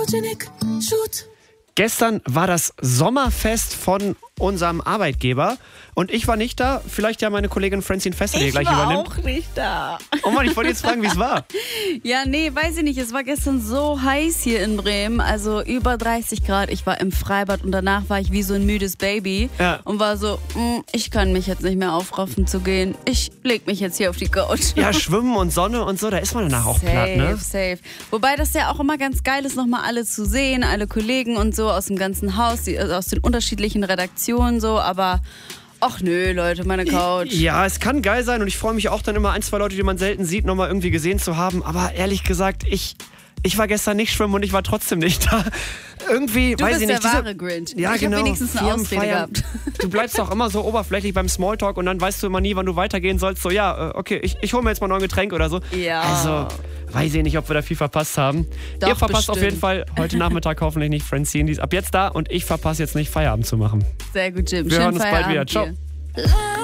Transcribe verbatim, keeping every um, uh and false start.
Photogenic, shoot. Gestern war das Sommerfest von unserem Arbeitgeber und ich war nicht da. Vielleicht ja meine Kollegin Francine Fester, die Ich gleich war übernimmt. auch nicht da. Oh Mann, ich wollte jetzt fragen, wie es war. Ja, nee, weiß ich nicht. Es war gestern so heiß hier in Bremen. Also über dreißig Grad. Ich war im Freibad und danach war ich wie so ein müdes Baby. Ja. Und war so, mm, ich kann mich jetzt nicht mehr aufraffen zu gehen. Ich leg mich jetzt hier auf die Couch. Ja, Schwimmen und Sonne und so, da ist man danach auch Safe, platt, ne? safe. Wobei das ja auch immer ganz geil ist, nochmal alle zu sehen, alle Kollegen und so aus dem ganzen Haus, die, also aus den unterschiedlichen Redaktionen so, aber ach nö, Leute, meine Couch. Ja, es kann geil sein und ich freue mich auch dann immer, ein, zwei Leute, die man selten sieht, nochmal irgendwie gesehen zu haben. Aber ehrlich gesagt, ich, ich war gestern nicht schwimmen und ich war trotzdem nicht da. Irgendwie, Du weiß bist ich nicht. der diese- wahre Grinch. Ja, ich genau. habe wenigstens eine Firmen Ausrede feiern. gehabt. Du bleibst auch immer so oberflächlich beim Smalltalk und dann weißt du immer nie, wann du weitergehen sollst. So, ja, äh, okay, ich, ich hole mir jetzt mal noch ein Getränk oder so. Ja. Also, weiß ich nicht, ob wir da viel verpasst haben. Doch, Ihr verpasst auf bestimmt. jeden Fall heute Nachmittag hoffentlich nicht Francine. Die ist ab jetzt da und ich verpasse jetzt nicht, Feierabend zu machen. Sehr gut, Jim. Wir Schönen hören uns bald Feierabend wieder. Ciao. dir.